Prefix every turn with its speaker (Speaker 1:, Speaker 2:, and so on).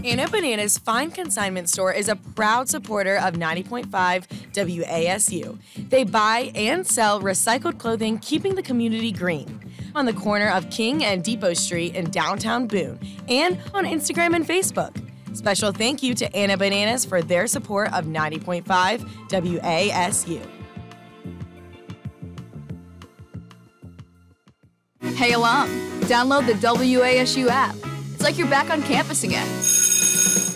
Speaker 1: Anna Banana's Fine Consignment Store is a proud supporter of 90.5 WASU. They buy and sell recycled clothing, keeping the community green. On the corner of King and Depot Street in downtown Boone, and on Instagram and Facebook. Special thank you to Anna Bananas for their support of 90.5 WASU.
Speaker 2: Hey alum, download the WASU app. It's like you're back on campus again.